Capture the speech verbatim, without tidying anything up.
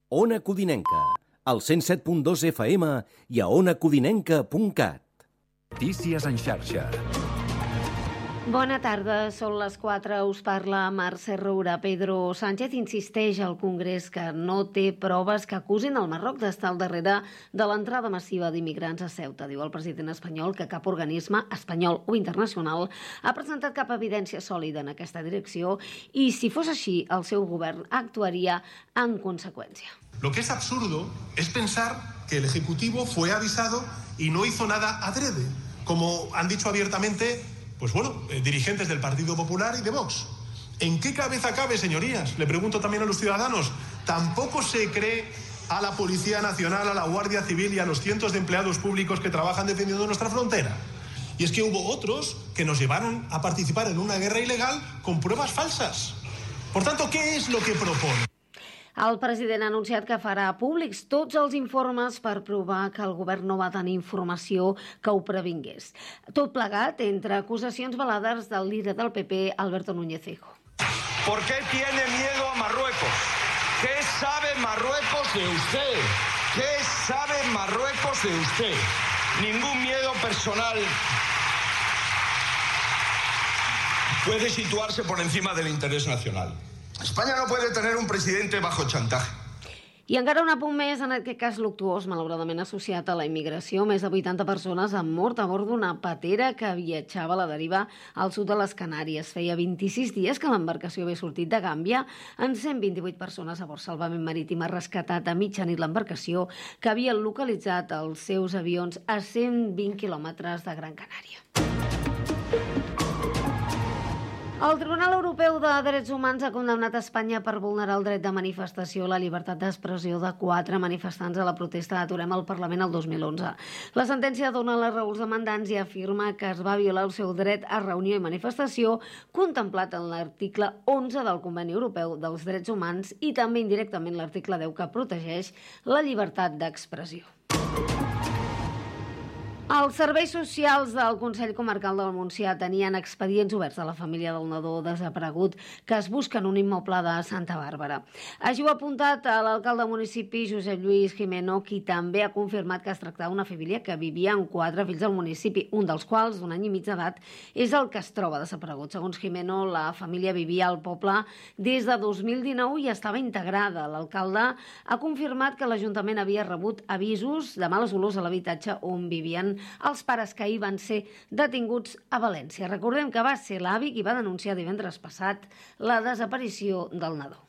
Ona Codinenca, al cent set punt dos F M i a ona codinenca punt cat. Notícies en xarxa. Bona tarda, són les quatre, us parla Mercè Roura. Pedro Sánchez insisteix al Congrés que no té proves que acusin el Marroc d'estar al darrere de l'entrada massiva d'immigrants a Ceuta. Diu el president espanyol que cap organisme espanyol o internacional ha presentat cap evidència sòlida en aquesta direcció i, si fos així, el seu govern actuaria en conseqüència. Lo que es absurdo es pensar que el Ejecutivo fue avisado y no hizo nada adrede, como han dicho abiertamente Pues bueno, eh, dirigentes del Partido Popular y de Vox. ¿En qué cabeza cabe, señorías? Le pregunto también a los ciudadanos. ¿Tampoco se cree a la Policía Nacional, a la Guardia Civil y a los cientos de empleados públicos que trabajan defendiendo nuestra frontera? Y es que hubo otros que nos llevaron a participar en una guerra ilegal con pruebas falsas. Por tanto, ¿qué es lo que propone? El president ha anunciat que farà públics tots els informes per provar que el govern no va tenir informació que ho previngués. Tot plegat entre acusacions velades del líder del P P, Alberto Núñez Feijóo. ¿Por qué tiene miedo a Marruecos? ¿Qué sabe Marruecos de usted? ¿Qué sabe Marruecos de usted? Ningún miedo personal puede situarse por encima del interés nacional. España no puede tener un presidente bajo chantaje. I encara un apunt més, en aquest cas luctuós, malauradament associat a la immigració. Més de vuitanta persones han mort a bord d'una patera que viatjava a la deriva al sud de les Canàries. Feia vint-i-sis dies que l'embarcació havia sortit de Gàmbia, amb cent vint-i-vuit persones a bord. Salvament Marítim ha rescatat a mitjanit l'embarcació que havia localitzat els seus avions a cent vint quilòmetres de Gran Canària. El Tribunal Europeu de Drets Humans ha condemnat Espanya per vulnerar el dret de manifestació i la llibertat d'expressió de quatre manifestants a la protesta d'Aturem al Parlament el dos mil onze. La sentència dona la raó als demandants i afirma que es va violar el seu dret a reunió i manifestació contemplat en l'article onze del Conveni Europeu dels Drets Humans i també indirectament l'article deu que protegeix la llibertat d'expressió. Els serveis socials del Consell Comarcal del Montsià tenien expedients oberts a la família del nadó desaparegut que es busca en un immoble de Santa Bàrbara. Així ho ha apuntat l'alcalde del municipi, Josep Lluís Jimeno, qui també ha confirmat que es tractava d'una família que vivia amb quatre fills al municipi, un dels quals, d'un any i mig d'edat, és el que es troba desaparegut. Segons Jimeno, la família vivia al poble des de dos mil dinou i estava integrada. L'alcalde ha confirmat que l'Ajuntament havia rebut avisos de males olors a l'habitatge on vivien els pares que ahir van ser detinguts a València. Recordem que va ser l'avi qui va denunciar divendres passat la desaparició del nadó.